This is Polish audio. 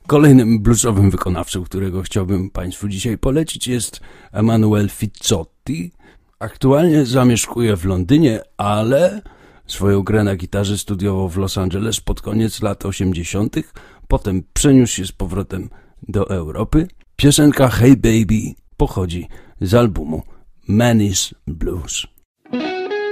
Kolejnym bluesowym wykonawcą, którego chciałbym Państwu dzisiaj polecić, jest Emanuel Fizzotti. Aktualnie zamieszkuje w Londynie, ale swoją grę na gitarze studiował w Los Angeles pod koniec lat 80. Potem przeniósł się z powrotem do Europy. Piosenka Hey Baby pochodzi z albumu Manny's Blues.